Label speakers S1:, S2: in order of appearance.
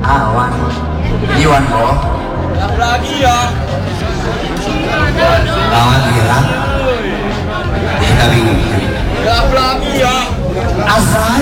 S1: Awan Iwan bro
S2: lagi ya
S1: lawan hilang kita bingung
S2: lagi ya
S1: asal